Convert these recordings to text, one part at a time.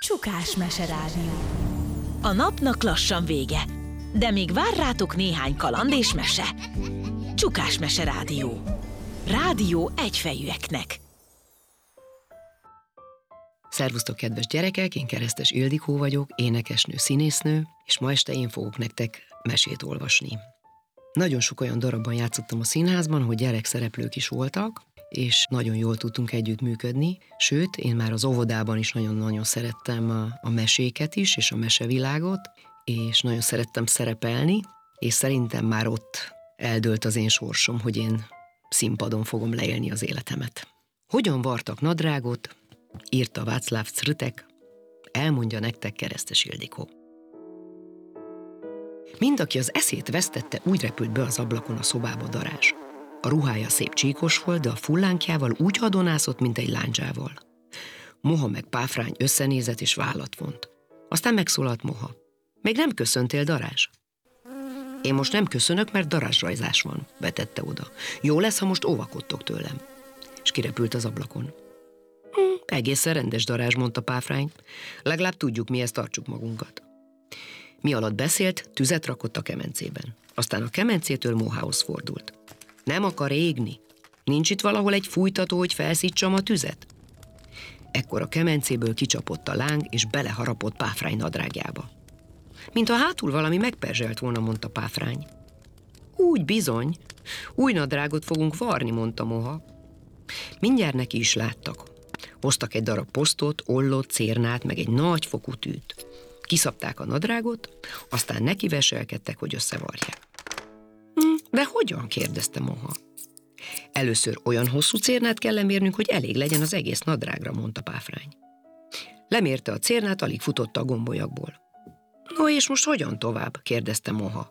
Csukás meserádió. A napnak lassan vége, de még vár rátok néhány kaland és mese. Csukás meserádió. Rádió egyfejűeknek. Szervusztok, kedves gyerekek, én Keresztes Ildikó vagyok, énekesnő, színésznő, és ma este én fogok nektek mesét olvasni. Nagyon sok olyan darabban játszottam a színházban, hogy gyerekszereplők is voltak, és nagyon jól tudtunk együttműködni, sőt, én már az óvodában is nagyon-nagyon szerettem a meséket is, és a mesevilágot, és nagyon szerettem szerepelni, és szerintem már ott eldőlt az én sorsom, hogy én színpadon fogom leélni az életemet. Hogyan vartak nadrágot, írta Václav Crtek, elmondja nektek Keresztes Ildikó. Mind aki az eszét vesztette, úgy repült be az ablakon a szobába Darázs. A ruhája szép csíkos volt, de a fullánkjával úgy hadonászott, mint egy lándzsával. Moha meg Páfrány összenézett és vállat vont. Aztán megszólalt Moha. Még nem köszöntél, Darázs? Én most nem köszönök, mert darázsrajzás van, vetette oda. Jó lesz, ha most óvakodtok tőlem. És kirepült az ablakon. Egészen rendes, Darázs, mondta Páfrány. Legalább tudjuk, mihez tartsuk magunkat. Mi alatt beszélt, tüzet rakott a kemencében. Aztán a kemencétől Mohához fordult. Nem akar égni? Nincs itt valahol egy fújtató, hogy felszítsam a tüzet? Ekkor a kemencéből kicsapott a láng, és beleharapott Páfrány nadrágjába. Mint a hátul valami megperzselt volna, mondta Páfrány. Úgy bizony, új nadrágot fogunk varni, mondta Moha. Mindjárt neki is láttak. Hoztak egy darab posztot, ollót, cérnát, meg egy nagy fokú tűt. Kiszabták a nadrágot, aztán neki veselkedtek, hogy összevarják. De hogyan? kérdezte Moha. Először olyan hosszú cérnát kell lemérnünk, hogy elég legyen az egész nadrágra, mondta Páfrány. Lemérte a cérnát, alig futotta a gombolyagból. No, és most hogyan tovább? kérdezte Moha.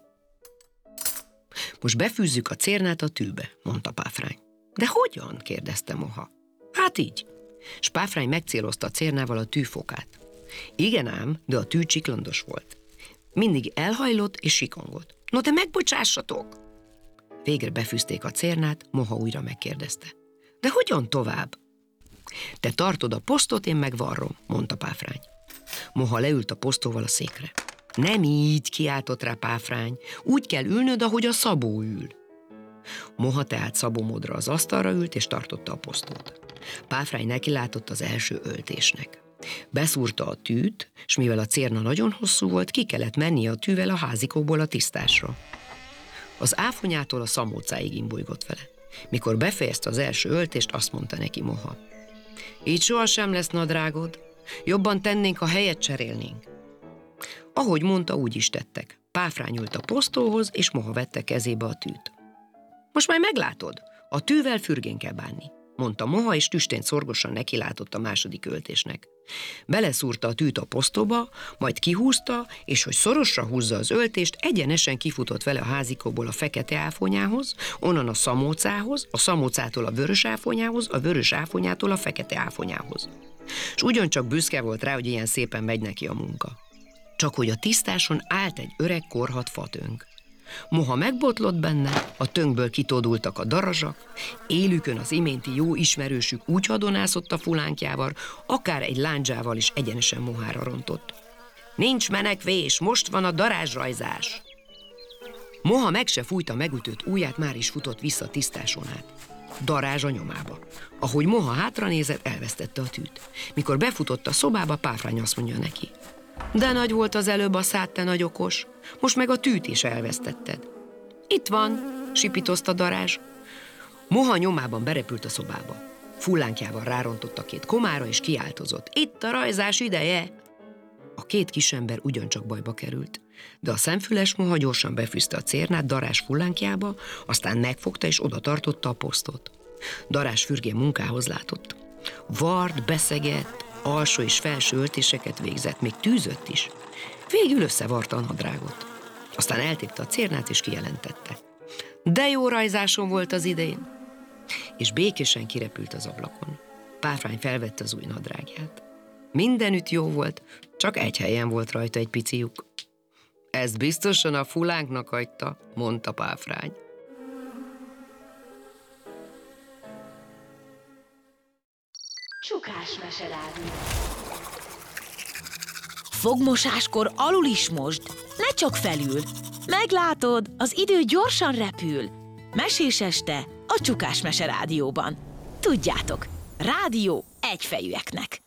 Most befűzzük a cérnát a tűbe, mondta Páfrány. De hogyan? kérdezte Moha. Hát így. S Páfrány megcélozta a cérnával a tűfokát. Igen ám, de a tű csiklandos volt. Mindig elhajlott és sikongott. No, de megbocsássatok! Végre befűzték a cérnát, Moha újra megkérdezte. De hogyan tovább? Te tartod a posztot, én megvarrom, mondta Páfrány. Moha leült a posztóval a székre. Nem így, kiáltott rá Páfrány. Úgy kell ülnöd, ahogy a szabó ül. Moha tehát szabómódra az asztalra ült, és tartotta a posztót. Páfrány nekilátott az első öltésnek. Beszúrta a tűt, és mivel a cérna nagyon hosszú volt, ki kellett mennie a tűvel a házikóból a tisztásra. Az áfonyától a szamócáig imbulygott vele. Mikor befejezte az első öltést, azt mondta neki Moha. Így sohasem lesz nadrágod, jobban tennénk, ha helyet cserélnénk. Ahogy mondta, úgy is tettek. Páfrány ült a posztóhoz, és Moha vette kezébe a tűt. Most majd meglátod, a tűvel fürgén kell bánni, mondta Moha, és tüstént szorgosan nekilátott a második öltésnek. Beleszúrta a tűt a posztóba, majd kihúzta, és hogy szorosra húzza az öltést, egyenesen kifutott vele a házikóból a fekete áfonyához, onnan a szamócához, a szamócától a vörös áfonyához, a vörös áfonyától a fekete áfonyához. És ugyancsak büszke volt rá, hogy ilyen szépen megy neki a munka. Csak hogy a tisztáson állt egy öreg korhadt fatönk. Moha megbotlott benne, a tönkből kitódultak a darazsak, élükön az iménti jó ismerősük úgy hadonászott a fulánkjával, akár egy lándzsával is egyenesen Mohára rontott. Nincs menekvés, most van a darázsrajzás! Moha meg se fújta megütött ujját, már is futott vissza a tisztáson át. Darázs a nyomába. Ahogy Moha hátranézett, elvesztette a tűt. Mikor befutott a szobába, Páfrány azt mondja neki. De nagy volt az előbb a szád, te nagy okos. Most meg a tűt is elvesztetted. Itt van, sipítozta Darázs. Moha nyomában berepült a szobába. Fullánkjával rárontott a két komára, és kiáltozott. Itt a rajzás ideje! A két kisember ugyancsak bajba került, de a szemfüles Moha gyorsan befűzte a cérnát Darázs fullánkjába, aztán megfogta és oda tartotta a posztot. Darázs fürgén munkához látott. Vart, beszegett, alsó és felső öltéseket végzett, még tűzött is. Végül összevarta a nadrágot. Aztán eltépte a cérnát és kijelentette. De jó rajzásom volt az idén! És békésen kirepült az ablakon. Páfrány felvette az új nadrágját. Mindenütt jó volt, csak egy helyen volt rajta egy pici lyuk. Ez biztosan a fulánknak hagyta, mondta Páfrány. Csukás meserádió. Fogmosáskor alul is mosd, ne csak felül. Meglátod, az idő gyorsan repül. Mesés este a Csukás Mese Rádióban. Tudjátok, rádió egyfejűeknek.